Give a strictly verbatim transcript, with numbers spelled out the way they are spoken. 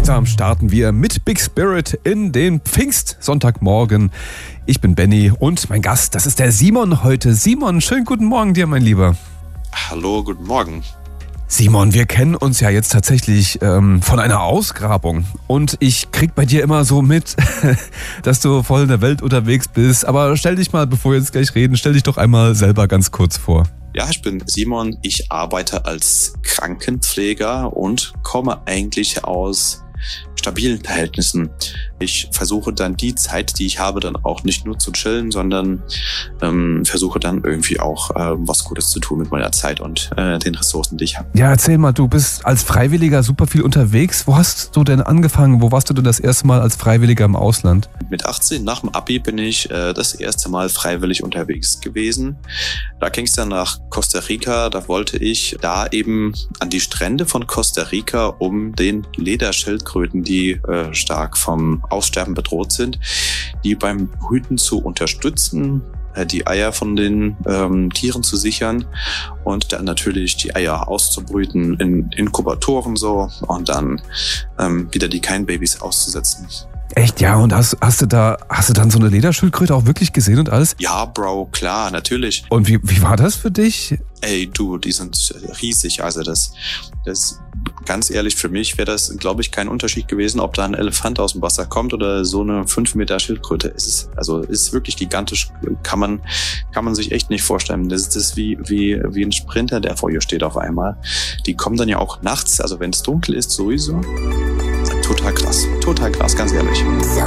Langsam starten wir mit Big Spirit in den Pfingstsonntagmorgen. Ich bin Benny und mein Gast, das ist der Simon heute. Simon, schönen guten Morgen dir, mein Lieber. Hallo, guten Morgen. Simon, wir kennen uns ja jetzt tatsächlich ähm, von einer Ausgrabung und ich krieg bei dir immer so mit, dass du voll in der Welt unterwegs bist. Aber stell dich mal, bevor wir jetzt gleich reden, stell dich doch einmal selber ganz kurz vor. Ja, ich bin Simon, ich arbeite als Krankenpfleger und komme eigentlich aus stabilen Verhältnissen. Ich versuche dann die Zeit, die ich habe, dann auch nicht nur zu chillen, sondern ähm, versuche dann irgendwie auch äh, was Gutes zu tun mit meiner Zeit und äh, den Ressourcen, die ich habe. Ja, erzähl mal, du bist als Freiwilliger super viel unterwegs. Wo hast du denn angefangen? Wo warst du denn das erste Mal als Freiwilliger im Ausland? Mit achtzehn, nach dem Abi, bin ich äh, das erste Mal freiwillig unterwegs gewesen. Da ging es dann nach Costa Rica. Da wollte ich da eben an die Strände von Costa Rica, um den Lederschildkröten, die äh, stark vom Aussterben bedroht sind, die beim Brüten zu unterstützen, äh, die Eier von den ähm, Tieren zu sichern und dann natürlich die Eier auszubrüten in Inkubatoren so und dann ähm, wieder die Keinbabys auszusetzen. Echt, ja? Und hast, hast du da, hast du dann so eine Lederschildkröte auch wirklich gesehen und alles? Ja, Bro, klar, natürlich. Und wie, wie war das für dich? Ey, du, die sind riesig. Also das, das, ganz ehrlich, für mich wäre das, glaube ich, kein Unterschied gewesen, ob da ein Elefant aus dem Wasser kommt oder so eine fünf Meter Schildkröte. Es ist, also, es ist wirklich gigantisch. Kann man, kann man sich echt nicht vorstellen. Das ist das wie, wie, wie ein Sprinter, der vor ihr steht auf einmal. Die kommen dann ja auch nachts, also wenn es dunkel ist, sowieso. Total krass, total krass, ganz ehrlich. So